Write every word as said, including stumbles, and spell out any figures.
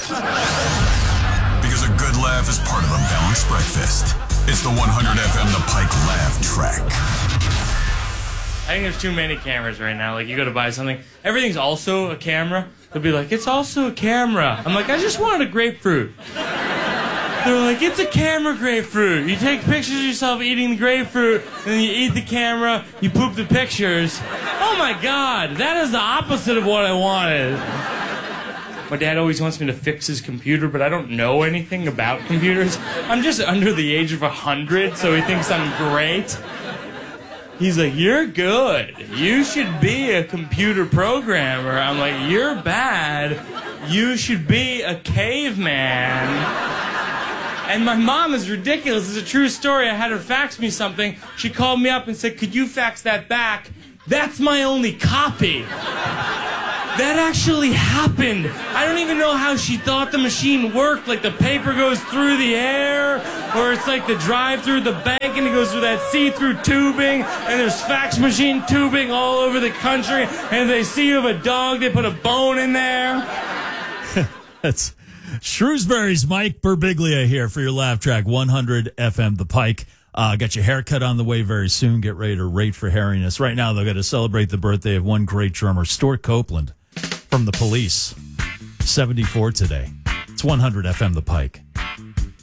Because a good laugh is part of a balanced breakfast. It's the one hundred F M The Pike Laugh Track. I think there's too many cameras right now. Like, you go to buy something, everything's also a camera. They'll be like, it's also a camera. I'm like, I just wanted a grapefruit. They're like, it's a camera grapefruit. You take pictures of yourself eating the grapefruit, and then you eat the camera, you poop the pictures. Oh my God, that is the opposite of what I wanted. My dad always wants me to fix his computer, but I don't know anything about computers. I'm just under the age of one hundred, so he thinks I'm great. He's like, you're good. You should be a computer programmer. I'm like, you're bad. You should be a caveman. And my mom is ridiculous. It's a true story. I had her fax me something. She called me up and said, could you fax that back? That's my only copy. That actually happened. I don't even know how she thought the machine worked. Like the paper goes through the air, or it's like the drive through the bank and it goes through that see-through tubing, and there's fax machine tubing all over the country, and if they see you have a dog, they put a bone in there. That's Shrewsbury's Mike Birbiglia here for your laugh track, one hundred F M The Pike. Uh, got your haircut on the way very soon. Get ready to rate for hairiness. Right now, they're going to celebrate the birthday of one great drummer, Stuart Copeland from The Police. seventy-four today. It's one hundred F M The Pike.